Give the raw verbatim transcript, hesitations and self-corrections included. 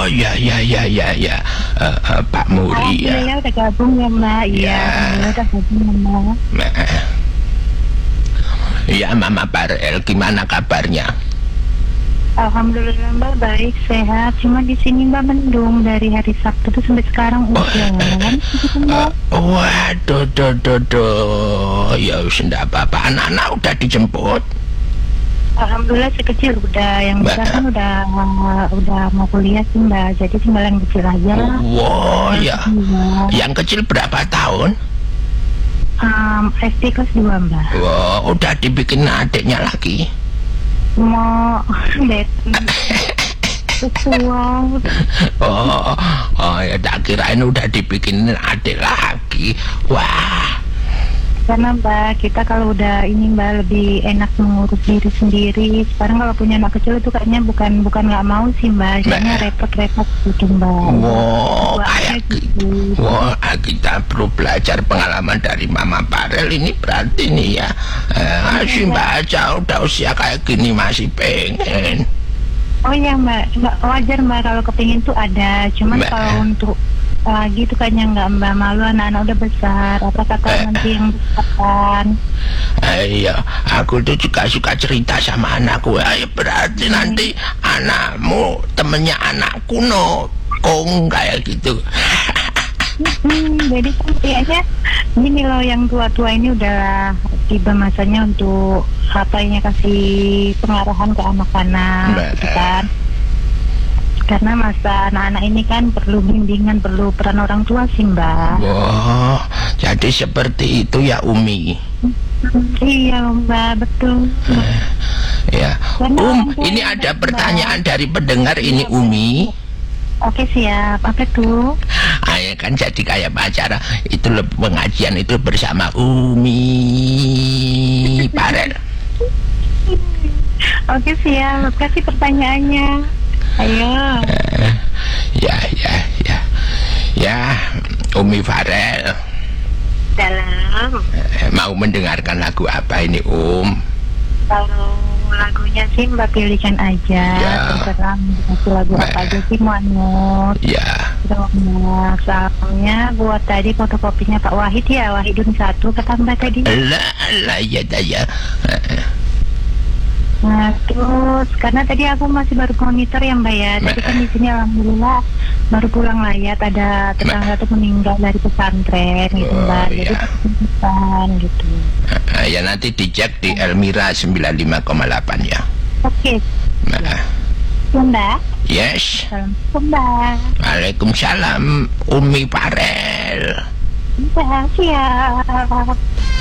Oh ya ya ya ya ya uh, uh, Pak Muri ya. Alhamdulillah udah gabung ya Mbak. Iya, Ya. alhamdulillah udah gabung ya Mbak. Nah. Ya Mama Parel, gimana kabarnya? Alhamdulillah Mbak baik sehat. Cuma di sini Mbak mendung dari hari Sabtu tuh sampai sekarang hujan. Gitu, Mbak. Uh, waduh, do, do, do. Ya wis ndak apa-apa. Anak-anak udah dijemput. Alhamdulillah si kecil udah, yang Mbak. besar kan udah udah mau kuliah sih Mbak. Jadi tinggal yang kecil aja lah. Wow ya. Mbak. Yang kecil berapa tahun? Um, S D kelas dua Mbak. Wow, udah dibikin adiknya lagi. Mau det tua. Oh, oh ya tak kirain udah dibikin adik lagi. Wah. Karena Mbak, kita kalau udah ini Mbak lebih enak mengurus diri sendiri. Sekarang kalau punya anak kecil itu kayaknya bukan bukan nggak mau sih Mbak, kayaknya repot-repot gitu Mbak. Wow, kayak gitu. Wah, kita perlu belajar pengalaman dari Mama Parel ini berarti nih ya. Eh, masih baca udah usia kayak gini masih pengen. Oh iya Mbak, Mbak wajar Mbak kalau kepingin tuh ada. Cuman Mbak. kalau untuk lagi tuh kayaknya nggak Mbak, malu anak-anak udah besar. Apa kata Eh. nanti yang besar? Iya, aku tuh juga suka cerita sama anakku. Ya, berarti nanti anakmu temennya anakku no, kong kayak gitu. Hmm, jadi kan kayaknya gini loh, yang tua-tua ini udah tiba masanya untuk apa ya, kasih pengarahan ke anak-anak Mbak. gitu kan. Karena masa anak-anak ini kan perlu bimbingan, perlu peran orang tua sih Mbak. Wah, jadi seperti itu ya Umi. Iya Mbak, betul. Ya, Karena Um, orang tua ini yang ada baik, pertanyaan Mbak. dari pendengar ini Umi. Oke siap, apa tuh? Ayo kan jadi kayak acara itu le- pengajian itu bersama Umi Parel. Oke siap, kasih pertanyaannya. Ayo. Eh, ya ya ya ya Umi Farel, Dalam. eh, mau mendengarkan lagu apa ini Um? Kalau lagunya sih Mbak pilihkan aja. Ya. Terserah kasih lagu Mbak. apa aja sih mau Anur. Ya. Nah, soalnya buat tadi fotokopinya Pak Wahid ya, Wahidun satu kata Mbak tadi. Lah lah ya ya. Eh, Nah terus karena tadi aku masih baru monitor ya Mbak ya. Tadi kan di sini alhamdulillah baru pulang layat, ada tetangga tuh meninggal dari pesantren gitu Oh, Mbak. Jadi iya. pesan gitu. eh, ya nanti dicek di Elmira sembilan puluh lima koma delapan ya. Oke, Nah, ya Mbak. yes. Assalamualaikum Mbak. Waalaikumsalam Umi Farel. Mbak siap.